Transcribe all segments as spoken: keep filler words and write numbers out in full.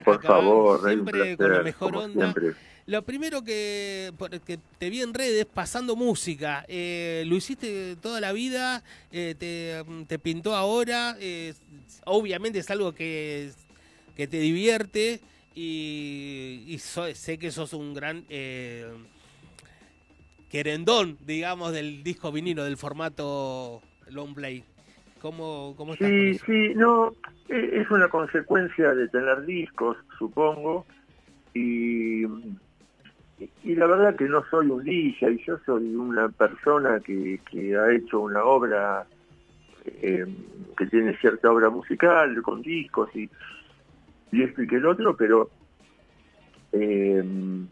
Por Acá, favor, Rey, un siempre con la placer, mejor como onda. siempre. Lo primero que, por- que te vi en redes pasando música, eh, ¿lo hiciste toda la vida? Eh, te, ¿Te pintó ahora? Eh, obviamente es algo que, que te divierte y, y so- sé que sos un gran eh, querendón, digamos, del disco vinilo, del formato long play. ¿Cómo, cómo estás con Sí, eso? sí, no, e- es una consecuencia de tener discos, supongo, y, y la verdad que no soy un D J, yo soy una persona que, que ha hecho una obra, eh, que tiene cierta obra musical, con discos y, y esto y que el otro, pero eh,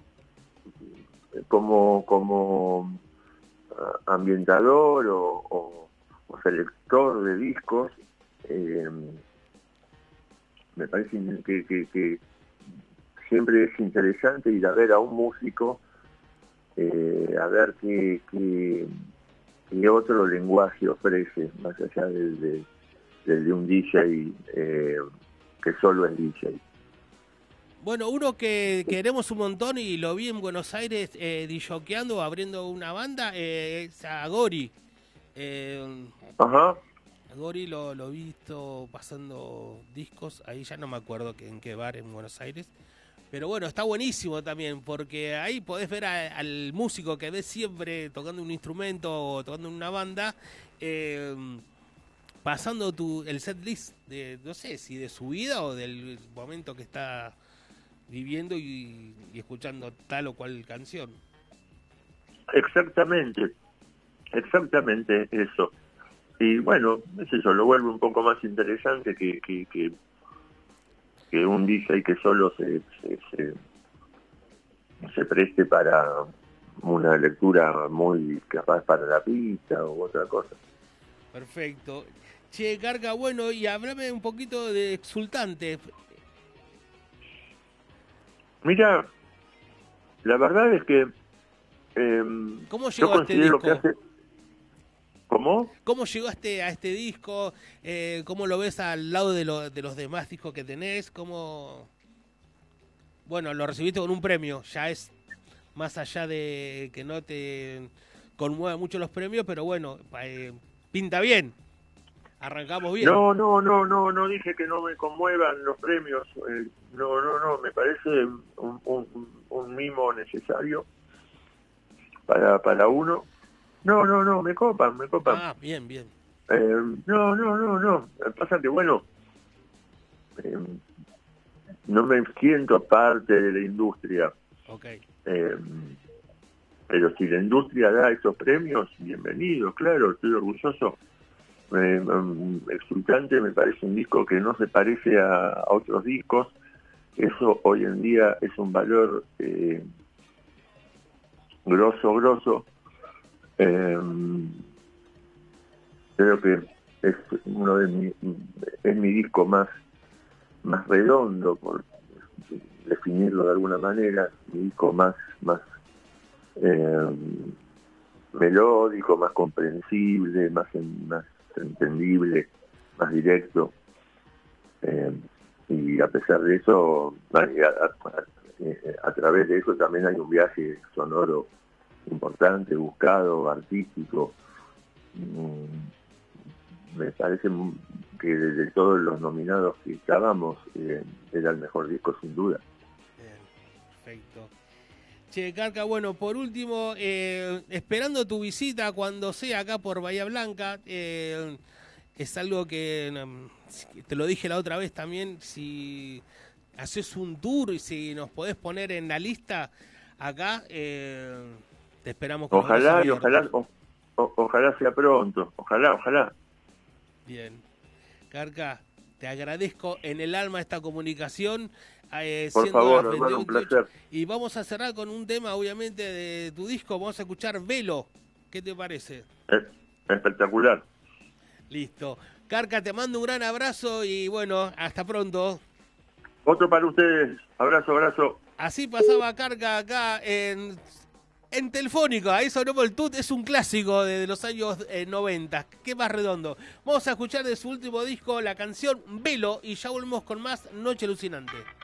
como, como ah, ambientador o, o- o selector de discos, eh, me parece que, que, que siempre es interesante ir a ver a un músico, eh, a ver qué, qué, qué otro lenguaje ofrece, más allá del, del, del de un D J eh, que solo es D J. Bueno, uno que queremos un montón y lo vi en Buenos Aires eh, disjoqueando, abriendo una banda, eh, es a Gori. Eh, Ajá. a Gori lo, lo he visto pasando discos, ahí ya no me acuerdo que, en qué bar en Buenos Aires. Pero bueno, está buenísimo también, porque ahí podés ver a- al músico que ves siempre tocando un instrumento o tocando en una banda, eh, pasando tu, el set list de, no sé, si de su vida o del momento que está viviendo y, y escuchando tal o cual canción. Exactamente, exactamente eso. Y bueno, es eso, lo vuelve un poco más interesante que, que, que, que un D J que solo se, se, se, se preste para una lectura muy capaz para la pista u otra cosa. Perfecto. Che, Carga, bueno, y háblame un poquito de Exultante. Mira, la verdad es que eh, ¿Cómo yo llegó a este considero que disco? hace... ¿Cómo? ¿Cómo llegaste a este disco? Eh, ¿Cómo lo ves al lado de, lo- de los demás discos que tenés? ¿Cómo...? Bueno, lo recibiste con un premio. Ya es más allá de que no te conmuevan mucho los premios, pero bueno, eh, pinta bien. Arrancamos bien. No, no, no, no, no dije que no me conmuevan los premios. Eh, no, no, no, me parece un, un, un mimo necesario para, para uno. No, no, no, me copan, me copan. Ah, bien, bien. Eh, no, no, no, no. Pasa que, bueno, eh, no me siento parte de la industria. Ok. Eh, pero si la industria da esos premios, bienvenido, claro, estoy orgulloso. Eh, um, Exultante me parece un disco que no se parece a, a otros discos. Eso hoy en día es un valor eh, grosso, grosso. Eh, creo que es uno de mi, es mi disco más, más redondo, por definirlo de alguna manera, mi disco más, más eh, melódico, más comprensible, más, en, más entendible, más directo. Eh, y a pesar de eso, a, a, a, a través de eso también hay un viaje sonoro importante, buscado, artístico. Mm, me parece que de, de todos los nominados que estábamos, eh, era el mejor disco sin duda. Bien, perfecto. Che, Carca, bueno, por último, eh, esperando tu visita cuando sea acá por Bahía Blanca, eh, es algo que um, te lo dije la otra vez también, si haces un tour y si nos podés poner en la lista acá, eh, te esperamos con los brazos Ojalá y abiertos. ojalá, o, o, ojalá sea pronto, ojalá, ojalá. Bien. Carca, te agradezco en el alma esta comunicación, eh, Por siendo favor, las hermano, veintidós un veintiocho. placer. Y vamos a cerrar con un tema, obviamente, de tu disco. Vamos a escuchar Velo. ¿Qué te parece? Es espectacular. Listo. Carca, te mando un gran abrazo y bueno, hasta pronto. Otro para ustedes. Abrazo, abrazo. Así pasaba Carca acá en, en Telefónica. Ahí sonó el tut, es un clásico de, de los años eh, noventa. Qué más redondo. Vamos a escuchar de su último disco la canción Velo y ya volvemos con más Noche Alucinante.